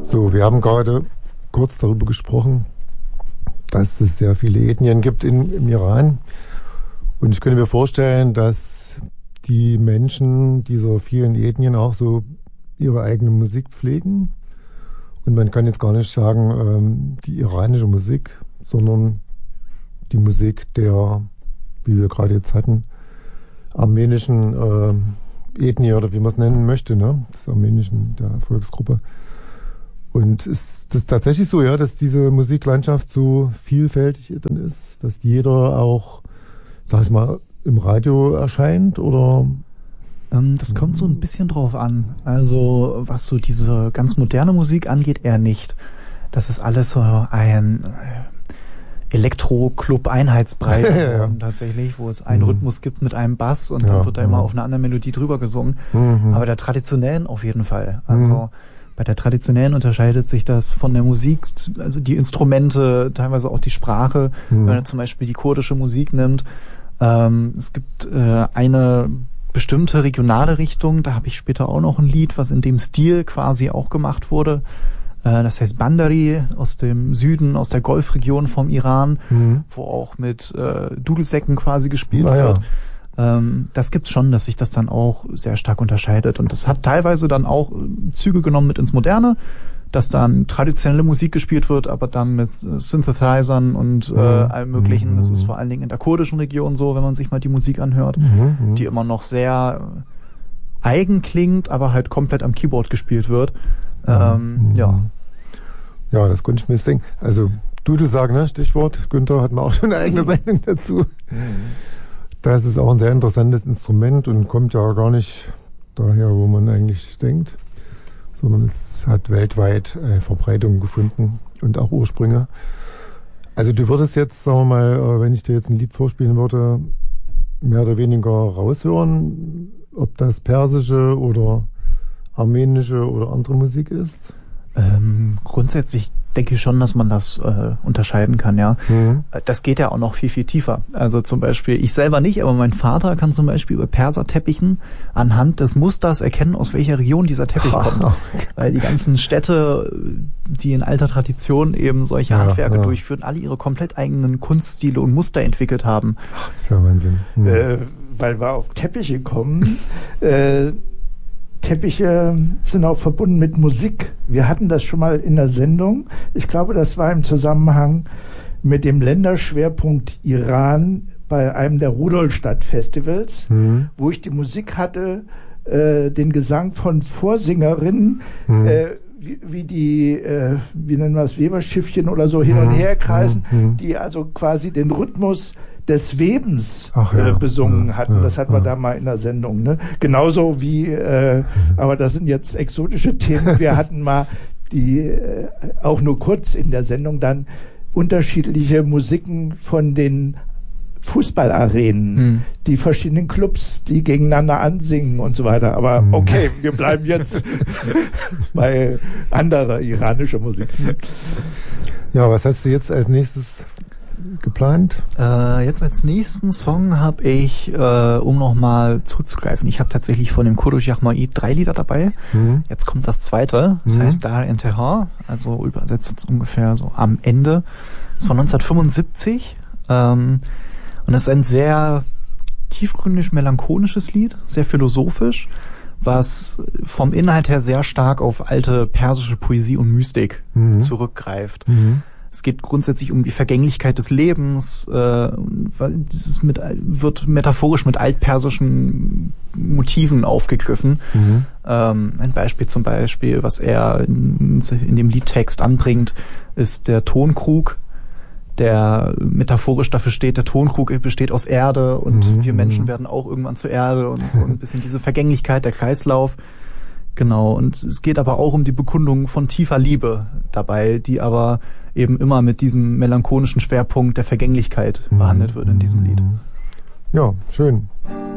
So, wir haben gerade kurz darüber gesprochen, dass es sehr viele Ethnien gibt im Iran. Und ich könnte mir vorstellen, dass die Menschen dieser vielen Ethnien auch so ihre eigene Musik pflegen. Und man kann jetzt gar nicht sagen, die iranische Musik, sondern die Musik der, wie wir gerade jetzt hatten, armenischen Ethnie oder wie man es nennen möchte, ne? Des armenischen, der Volksgruppe. Und ist das tatsächlich so, ja, dass diese Musiklandschaft so vielfältig dann ist, dass jeder auch, sag ich mal, im Radio erscheint oder? Das kommt so ein bisschen drauf an. Also was so diese ganz moderne Musik angeht, eher nicht. Das ist alles so ein Elektro-Club-Einheitsbrei geworden, tatsächlich, wo es einen Rhythmus gibt mit einem Bass und dann wird da immer auf eine andere Melodie drüber gesungen. Aber der traditionellen auf jeden Fall. Also bei der traditionellen unterscheidet sich das von der Musik, also die Instrumente, teilweise auch die Sprache, wenn man zum Beispiel die kurdische Musik nimmt. Es gibt eine bestimmte regionale Richtung, da habe ich später auch noch ein Lied, was in dem Stil quasi auch gemacht wurde. Das heißt Bandari aus dem Süden, aus der Golfregion vom Iran, wo auch mit Dudelsäcken quasi gespielt wird. Das gibt's schon, dass sich das dann auch sehr stark unterscheidet. Und das hat teilweise dann auch Züge genommen mit ins Moderne, dass dann traditionelle Musik gespielt wird, aber dann mit Synthesizern und allem Möglichen. Das ist vor allen Dingen in der kurdischen Region so, wenn man sich mal die Musik anhört, die immer noch sehr eigen klingt, aber halt komplett am Keyboard gespielt wird. Ja, das konnte ich mir jetzt denken. Also Dudelsack, ne? Stichwort. Günther hat mir auch schon eine eigene Sendung dazu. Das ist auch ein sehr interessantes Instrument und kommt ja gar nicht daher, wo man eigentlich denkt, sondern es hat weltweit Verbreitung gefunden und auch Ursprünge. Also du würdest jetzt, sagen wir mal, wenn ich dir jetzt ein Lied vorspielen würde, mehr oder weniger raushören, ob das persische oder armenische oder andere Musik ist? Grundsätzlich denke ich schon, dass man das unterscheiden kann, ja. Das geht ja auch noch viel, viel tiefer. Also zum Beispiel, ich selber nicht, aber mein Vater kann zum Beispiel über Perserteppichen anhand des Musters erkennen, aus welcher Region dieser Teppich kommt. Weil die ganzen Städte, die in alter Tradition eben solche Handwerke durchführen, alle ihre komplett eigenen Kunststile und Muster entwickelt haben. Das ist ja Wahnsinn. Weil wir auf Teppiche kommen, Teppiche sind auch verbunden mit Musik. Wir hatten das schon mal in der Sendung. Ich glaube, das war im Zusammenhang mit dem Länderschwerpunkt Iran bei einem der Rudolstadt-Festivals, wo ich die Musik hatte, den Gesang von Vorsängerinnen, wie die, wie nennen wir es, Weberschiffchen oder so hin und her kreisen, die also quasi den Rhythmus des Webens besungen hatten. Das hatten wir da mal in der Sendung. Ne? Genauso wie, aber das sind jetzt exotische Themen. Wir hatten mal die, auch nur kurz in der Sendung dann unterschiedliche Musiken von den Fußballarenen, die verschiedenen Clubs, die gegeneinander ansingen und so weiter. Aber okay, wir bleiben jetzt bei anderer iranischer Musik. Ja, was hast du jetzt als nächstes geplant? Jetzt als nächsten Song habe ich, um nochmal zurückzugreifen, ich habe tatsächlich von dem Kurush Yahmai 3 Lieder dabei. Jetzt kommt das zweite, das heißt Dar Intihar, also übersetzt ungefähr so am Ende. Das ist von 1975 und es ist ein sehr tiefgründig melancholisches Lied, sehr philosophisch, was vom Inhalt her sehr stark auf alte persische Poesie und Mystik zurückgreift. Es geht grundsätzlich um die Vergänglichkeit des Lebens, wird metaphorisch mit altpersischen Motiven aufgegriffen. Ein Beispiel zum Beispiel, was er in dem Liedtext anbringt, ist der Tonkrug, der metaphorisch dafür steht, der Tonkrug besteht aus Erde und wir Menschen werden auch irgendwann zur Erde und so ein bisschen diese Vergänglichkeit, der Kreislauf. Genau, und es geht aber auch um die Bekundung von tiefer Liebe dabei, die aber eben immer mit diesem melancholischen Schwerpunkt der Vergänglichkeit behandelt wird in diesem Lied. Ja, schön.